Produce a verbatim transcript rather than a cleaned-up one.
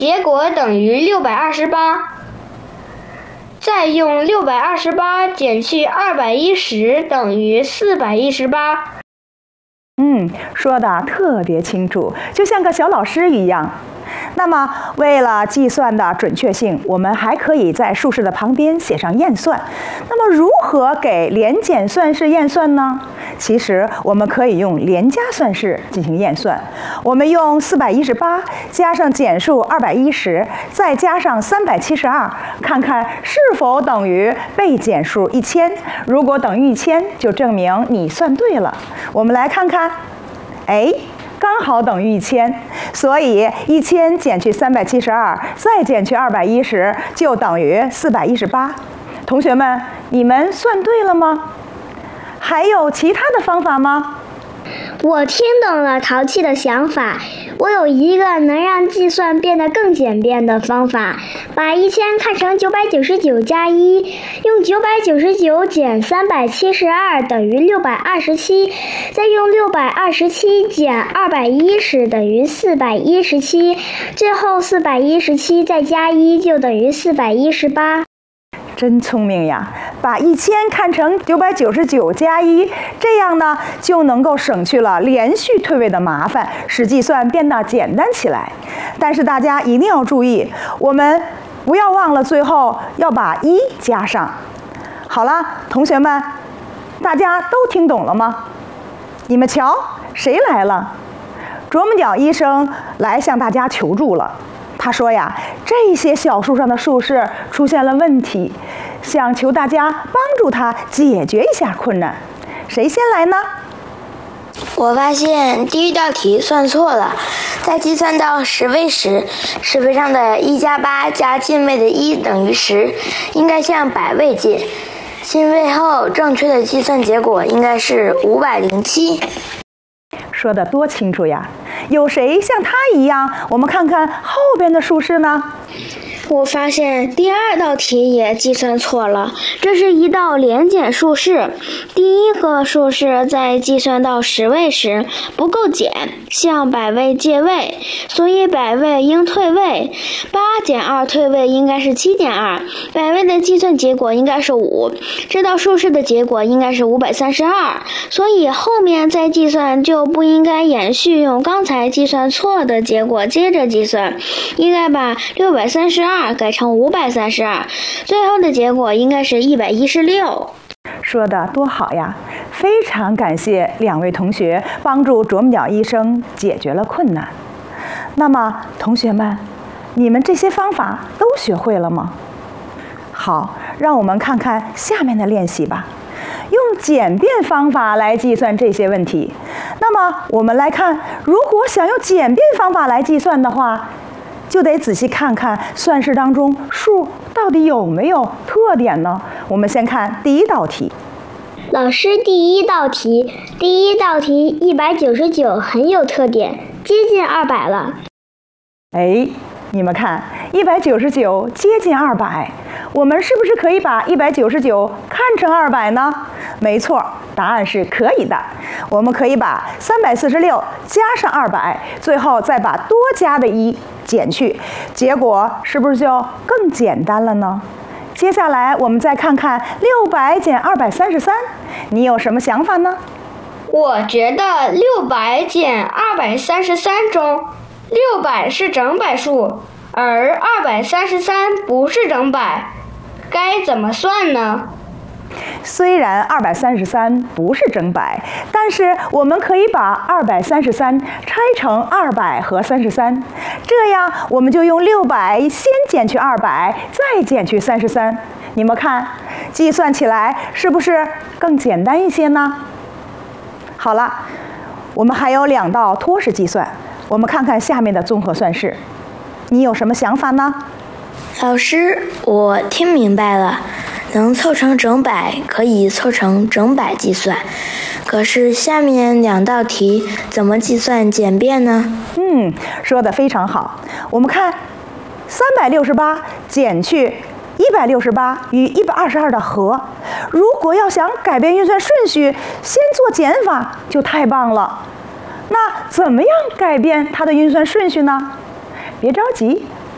结果等于六百二十八。再用六百二十八减去二百一十等于四百一十八。 嗯，说的特别清楚，就像个小老师一样。那么，为了计算的准确性，我们还可以在数式的旁边写上验算。那么，如何给连减算式验算呢？其实，我们可以用连加算式进行验算。我们用四百一十八加上减数二百一十，再加上三百七十二，看看是否等于被减数一千。如果等于一千，就证明你算对了。我们来看看，哎。刚好等于一千，所以一千减去三百七十二，再减去二百一十，就等于四百一十八。同学们，你们算对了吗？还有其他的方法吗？ 我听懂了淘气的想法，我有一个能让计算变得更简便的方法，把一千看成九百九十九加一，用九百九十九减三百七十二等于六百二十七，再用六百二十七减二百一十等于四百一十七，最后四百一十七再加一就等于四百一十八。 真聪明呀！把一千看成九百九十九加一，这样呢就能够省去了连续退位的麻烦，使计算变得简单起来。但是大家一定要注意，我们不要忘了最后要把一加上。好了，同学们，大家都听懂了吗？你们瞧，谁来了？啄木鸟医生来向大家求助了。他说呀，这些小数上的数式出现了问题，想求大家帮助他解决一下困难。谁先来呢？ 我发现第一道题算错了，在计算到十位时，十位上的一加八加进位的一等于十，应该向百位进。进位后正确的计算结果应该是五百零七。 说得多清楚呀！有谁像他一样？我们看看后边的数式呢？ 我发现第二道题也计算错了，这是一道连减数式。第一个数式在计算到十位时不够减，向百位借位，所以百位应退位。八减二退位应该是七减二，百位的计算结果应该是五。这道数式的结果应该是五百三十二，所以后面再计算就不应该延续用刚才计算错的结果接着计算，应该把六百三十二改成五百三十二，最后的结果应该是一百一十六。 说的多好呀！非常感谢两位同学帮助啄木鸟医生解决了困难。那么，同学们，你们这些方法都学会了吗？好，让我们看看下面的练习吧。用简便方法来计算这些问题。那么，我们来看，如果想用简便方法来计算的话，就得仔细看看算式当中数到底有没有特点呢？我们先看第一道题。 老师，第一道题，第一道题一百九十九很有特点，接近二百了。 哎，你们看，一百九十九接近二百，我们是不是可以把一百九十九看成二百呢？没错，答案是可以的。我们可以把三百四十六加上二百，最后再把多加的一减去，结果是不是就更简单了呢？接下来我们再看看六百减二百三十三，你有什么想法呢？ 我觉得六百减二百三十三中，六百是整百数，而二百三十三不是整百，该怎么算呢？ 虽然二百三十三不是整百，但是我们可以把二百三十三拆成二百和三十三，这样我们就用六百先减去二百，再减去三十三。你们看，计算起来是不是更简单一些呢？好了，我们还有两道托式计算，我们看看下面的综合算式，你有什么想法呢？ 老师，我听明白了。能凑成整百，可以凑成整百计算。可是下面两道题怎么计算简便呢？ 嗯，说得非常好。我们看，三百六十八减去一百六十八与一百二十二的和，如果要想改变运算顺序，先做减法就太棒了。那怎么样改变它的运算顺序呢？别着急，